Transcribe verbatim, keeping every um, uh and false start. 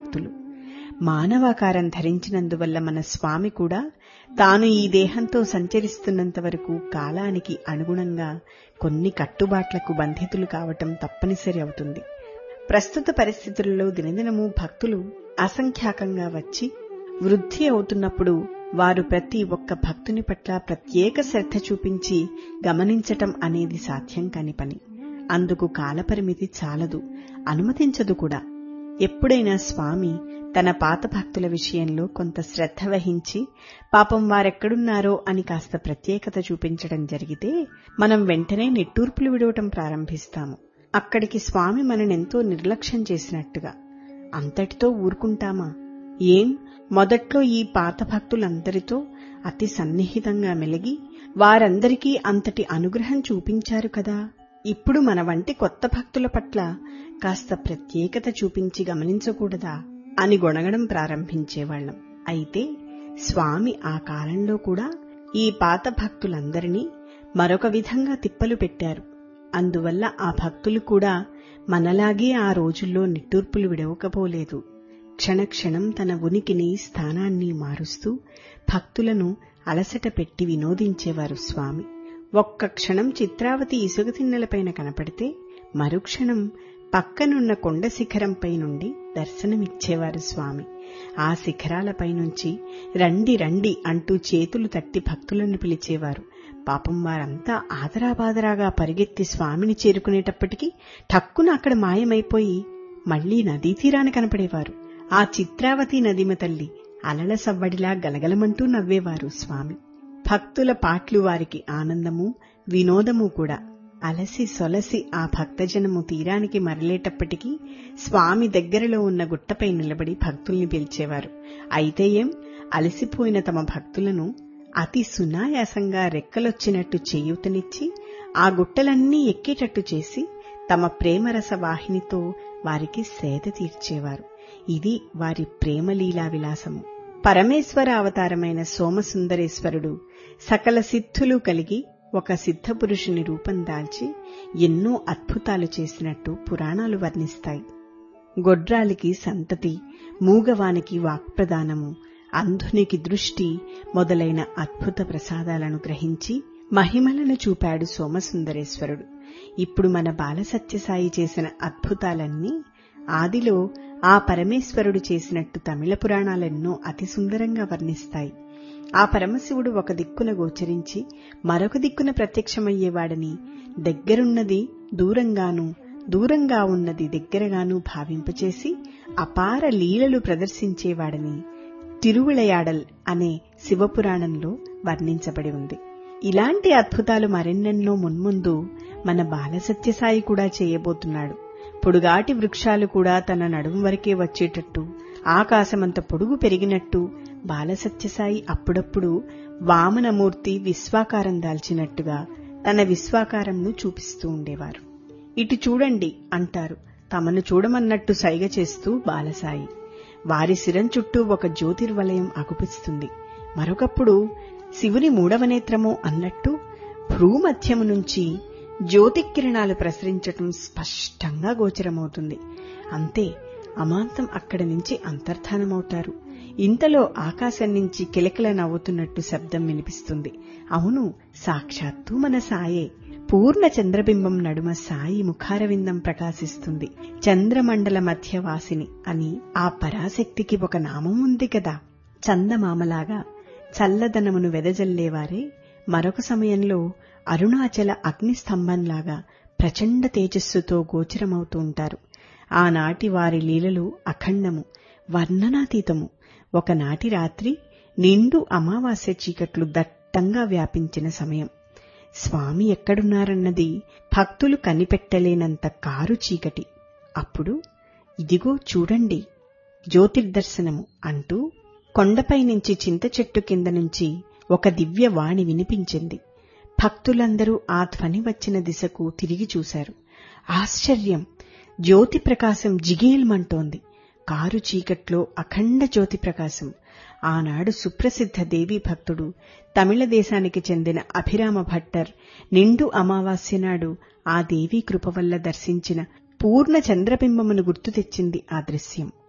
భక్తులు. మానవాకారం ధరించినందువల్ల మన స్వామి కూడా తాను ఈ దేహంతో సంచరిస్తున్నంత వరకు కాలానికి అనుగుణంగా కొన్ని కట్టుబాట్లకు బంధితులు కావటం తప్పనిసరి అవుతుంది. ప్రస్తుత పరిస్థితుల్లో దినదినము భక్తులు అసంఖ్యాకంగా వచ్చి వృద్ధి అవుతున్నప్పుడు వారు ప్రతి ఒక్క భక్తుని పట్ల ప్రత్యేక శ్రద్ధ చూపించి గమనించటం అనేది సాధ్యం కాని పని. అందుకు కాలపరిమితి చాలదు, అనుమతించదు కూడా. ఎప్పుడైనా స్వామి తన పాత భక్తుల విషయంలో కొంత శ్రద్ధ వహించి పాపం వారెక్కడున్నారో అని కాస్త ప్రత్యేకత చూపించడం జరిగితే మనం వెంటనే నిట్టూర్పులు విడవటం ప్రారంభిస్తాము. అక్కడికి స్వామి మననెంతో నిర్లక్ష్యం చేసినట్టుగా. అంతటితో ఊరుకుంటామా? ఏం, మొదట్లో ఈ పాత భక్తులందరితో అతి సన్నిహితంగా మెలిగి వారందరికీ అంతటి అనుగ్రహం చూపించారు కదా, ఇప్పుడు మన వంటి కొత్త భక్తుల పట్ల కాస్త ప్రత్యేకత చూపించి గమనించకూడదా అని గొణగడం ప్రారంభించేవాళ్లం. అయితే స్వామి ఆ కాలంలో కూడా ఈ పాత భక్తులందరినీ మరొక విధంగా తిప్పలు పెట్టారు. అందువల్ల ఆ భక్తులు కూడా మనలాగే ఆ రోజుల్లో నిట్టూర్పులు విడవకపోలేదు. క్షణక్షణం తన ఉనికిని, స్థానాన్ని మారుస్తూ భక్తులను అలసట పెట్టి వినోదించేవారు స్వామి. ఒక్క క్షణం చిత్రావతి ఇసుక తిన్నెలపైన కనపడితే మరుక్షణం పక్కనున్న కొండ శిఖరంపై నుండి దర్శనమిచ్చేవారు స్వామి. ఆ శిఖరాలపై నుంచి రండి రండి అంటూ చేతులు తట్టి భక్తులను పిలిచేవారు. పాపం వారంతా ఆదరాబాదరాగా పరిగెత్తి స్వామిని చేరుకునేటప్పటికీ ఠక్కున అక్కడ మాయమైపోయి మళ్లీ నదీ తీరాన కనపడేవారు. ఆ చిత్రావతి నదిమ తల్లి అలల సవ్వడిలా గలగలమంటూ నవ్వేవారు స్వామి. భక్తుల పాట్లు వారికి ఆనందము, వినోదము కూడా. అలసి సొలసి ఆ భక్తజనము తీరానికి మరలేటప్పటికీ స్వామి దగ్గరలో ఉన్న గుట్టపై నిలబడి భక్తుల్ని పిలిచేవారు. అయితే ఏం, అలసిపోయిన తమ భక్తులను అతి సునాయాసంగా రెక్కలొచ్చినట్టు చేయూతనిచ్చి ఆ గుట్టలన్నీ ఎక్కేటట్టు చేసి తమ ప్రేమరస వాహినితో వారికి సేద తీర్చేవారు. ఇది వారి ప్రేమలీలా విలాసము. పరమేశ్వర అవతారమైన సోమసుందరేశ్వరుడు సకల సిద్ధులు కలిగి ఒక సిద్ధపురుషుని రూపం దాల్చి ఎన్నో అద్భుతాలు చేసినట్టు పురాణాలు వర్ణిస్తాయి. గొడ్రాలికి సంతతి, మూగవానికి వాక్ప్రదానము, అంధునికి దృష్టి మొదలైన అద్భుత ప్రసాదాలను గ్రహించి మహిమలను చూపాడు సోమసుందరేశ్వరుడు. ఇప్పుడు మన బాలసత్యసాయి చేసిన అద్భుతాలన్నీ ఆదిలో ఆ పరమేశ్వరుడు చేసినట్టు తమిళ పురాణాలెన్నో అతి సుందరంగా వర్ణిస్తాయి. ఆ పరమశివుడు ఒక దిక్కున గోచరించి మరొక దిక్కున ప్రత్యక్షమయ్యేవాడని, దగ్గరున్నది దూరంగానూ దూరంగా ఉన్నది దగ్గరగానూ భావింపచేసి అపార లీలలు ప్రదర్శించేవాడని తిరువిళయాడల్ అనే శివపురాణంలో వర్ణించబడి ఉంది. ఇలాంటి అద్భుతాలు మరెన్నెన్నో మున్ముందు మన బాలసత్యసాయి కూడా చేయబోతున్నాడు. పొడుగాటి వృక్షాలు కూడా తన నడుము వరకే వచ్చేటట్టు, ఆకాశమంత పొడుగు పెరిగినట్టు బాలసత్యసాయి అప్పుడప్పుడు వామనమూర్తి విశ్వాకారం దాల్చినట్టుగా తన విశ్వాకారంను చూపిస్తూ ఉండేవారు. ఇటు చూడండి అంటారు తమను చూడమన్నట్టు సైగ చేస్తూ బాలసాయి. వారి శిరం చుట్టూ ఒక జ్యోతిర్వలయం అగుపిస్తుంది. మరొకప్పుడు శివుని మూడవ నేత్రము అన్నట్టు భ్రూమధ్యము నుంచి జ్యోతికిరణాలు ప్రసరించటం స్పష్టంగా గోచరమవుతుంది. అంతే, అమాంతం అక్కడి నుంచి అంతర్ధానమవుతారు. ఇంతలో ఆకాశం నుంచి కిలకిల నవ్వుతున్నట్టు శబ్దం వినిపిస్తుంది. అవును, సాక్షాత్తు మన సాయే. పూర్ణ చంద్రబింబం నడుమ సాయి ముఖారవిందం ప్రకాశిస్తుంది. చంద్రమండల మధ్యవాసిని అని ఆ పరాశక్తికి ఒక నామం ఉంది కదా. చందమామలాగా చల్లదనమును వెదజల్లేవారే మరొక సమయంలో అరుణాచల అగ్నిస్తంభంలాగా ప్రచండ తేజస్సుతో గోచరమవుతూ ఉంటారు. ఆనాటి వారి లీలలు అఖండము, వర్ణనాతీతము. ఒకనాటి రాత్రి నిండు అమావాస్య చీకట్లు దట్టంగా వ్యాపించిన సమయం. స్వామి ఎక్కడున్నారన్నది భక్తులు కనిపెట్టలేనంత కారు చీకటి. అప్పుడు ఇదిగో చూడండి జ్యోతిర్దర్శనము అంటూ కొండపై నుంచి చింత చెట్టు కింద నుంచి ఒక దివ్యవాణి వినిపించింది. భక్తులందరూ ఆ ధ్వని వచ్చిన దిశకు తిరిగి చూశారు. ఆశ్చర్యం! జ్యోతి ప్రకాశం జిగేల్మంటోంది. కారు చీకట్లో అఖండ జ్యోతి ప్రకాశం. ఆనాడు సుప్రసిద్ధ దేవీ భక్తుడు, తమిళ దేశానికి చెందిన అభిరామ భట్టర్ నిండు అమావాస్య నాడు ఆ దేవీ కృప వల్ల దర్శించిన పూర్ణ చంద్రబింబమును గుర్తు తెచ్చింది ఆ దృశ్యం.